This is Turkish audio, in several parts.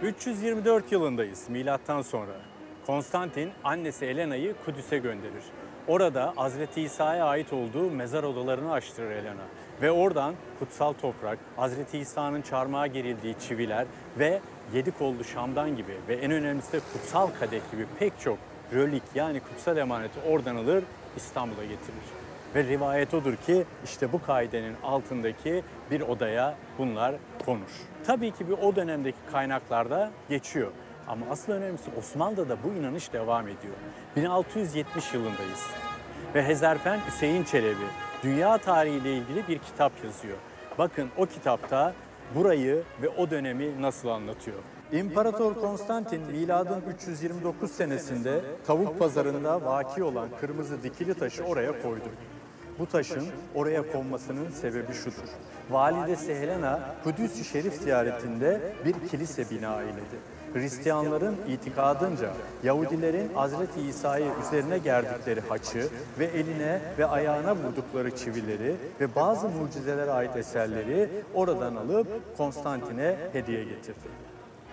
324 yılındayız milattan sonra. Konstantin annesi Helena'yı Kudüs'e gönderir. Orada Hazreti İsa'ya ait olduğu mezar odalarını açtırır Helena. Ve oradan kutsal toprak, Hazreti İsa'nın çarmıha gerildiği çiviler ve 7 kollu şamdan gibi ve en önemlisi de kutsal kadeh gibi pek çok relik yani kutsal emaneti oradan alır İstanbul'a getirir. Ve rivayet odur ki işte bu kaidenin altındaki bir odaya bunlar konur. Tabii ki bir o dönemdeki kaynaklarda geçiyor. Ama asıl önemlisi Osmanlı'da bu inanış devam ediyor. 1670 yılındayız. Ve Hezarfen Hüseyin Çelebi dünya tarihiyle ilgili bir kitap yazıyor. Bakın o kitapta burayı ve o dönemi nasıl anlatıyor. İmparator Konstantin miladın 329 senesinde tavuk pazarında vaki olan kırmızı dikili taşı oraya koydu. Bu taşın oraya konmasının sebebi şudur. Validesi Helena Kudüs-ü Şerif ziyaretinde bir kilise bina eyledi. Hristiyanların itikadınca Yahudilerin Hazreti İsa'yı üzerine gerdikleri haçı ve eline ve ayağına vurdukları çivileri ve bazı mucizelere ait eserleri oradan alıp Konstantin'e hediye getirdi.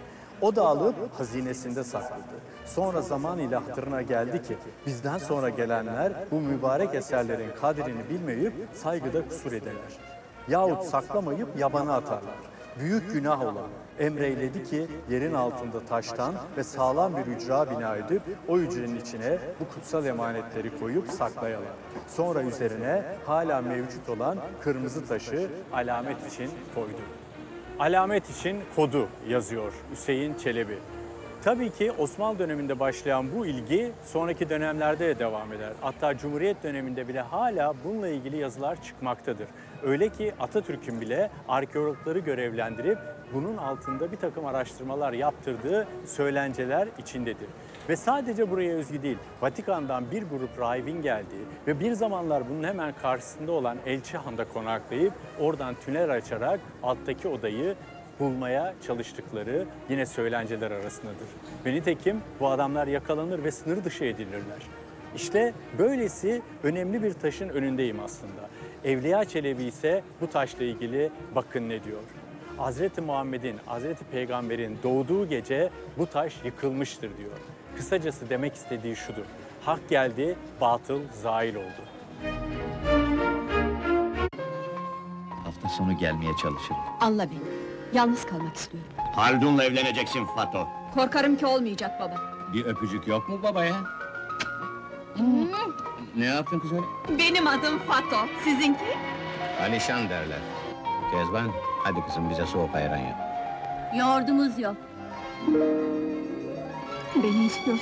O da alıp hazinesinde sakladı. Sonra zaman ile hatırına geldi ki bizden sonra gelenler bu mübarek eserlerin kadrini bilmeyip saygıda kusur ederler. Yahut saklamayıp yabana atarlar. Büyük günah olan emreyledi ki yerin altında taştan ve sağlam bir hücra bina edip o hücrenin içine bu kutsal emanetleri koyup saklayalar. Sonra üzerine hala mevcut olan kırmızı taşı alamet için koydu. Alamet için kodu yazıyor Hüseyin Çelebi. Tabii ki Osmanlı döneminde başlayan bu ilgi sonraki dönemlerde de devam eder. Hatta Cumhuriyet döneminde bile hala bununla ilgili yazılar çıkmaktadır. Öyle ki Atatürk'ün bile arkeologları görevlendirip bunun altında bir takım araştırmalar yaptırdığı söylenceler içindedir. Ve sadece buraya özgü değil, Vatikan'dan bir grup rahibin geldiği ve bir zamanlar bunun hemen karşısında olan Elçi Han'da konaklayıp oradan tünel açarak alttaki odayı bulmaya çalıştıkları yine söylenceler arasındadır. Ve nitekim bu adamlar yakalanır ve sınır dışı edilirler. İşte böylesi önemli bir taşın önündeyim aslında. Evliya Çelebi ise bu taşla ilgili bakın ne diyor. Hazreti Muhammed'in, Hazreti Peygamber'in doğduğu gece bu taş yıkılmıştır diyor. Kısacası demek istediği şudur. Hak geldi, batıl zail oldu. Hafta sonu gelmeye çalışırım. Anla beni. Yalnız kalmak istiyorum. Haldun'la evleneceksin Fato. Korkarım ki olmayacak baba. Bir öpücük yok mu babaya? Ne yaptın kız öyle? Benim adım Fato. Sizinki? Alişan derler. Kezban, hadi kızım bize soğuk ayran yap. Yoğurdumuz yok. Beni istiyorsun.